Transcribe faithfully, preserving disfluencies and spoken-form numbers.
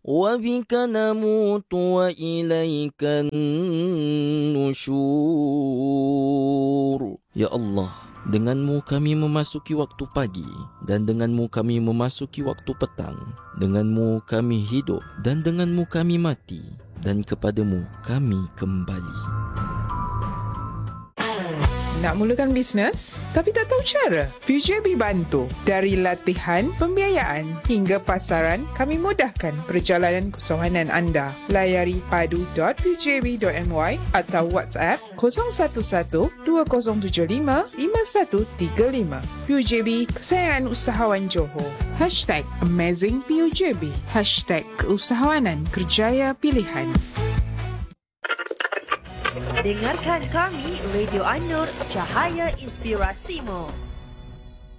وبك نموت وإليك النشور. Ya Allah, denganmu kami memasuki waktu pagi dan denganmu kami memasuki waktu petang. Denganmu kami hidup dan denganmu kami mati, dan kepadamu kami kembali. Nak mulakan bisnes tapi tak tahu cara? P U J B bantu. Dari latihan, pembiayaan hingga pasaran, kami mudahkan perjalanan keusahawanan anda. Layari padu dot p u j b dot m y atau WhatsApp kosong satu satu dua kosong tujuh lima lima satu tiga lima. P U J B, kesayangan usahawan Johor. Hashtag Amazing P U J B. Hashtag Keusahawanan Kerjaya Pilihan. Dengarkan kami, Radio An-Nur, Cahaya Inspirasimu.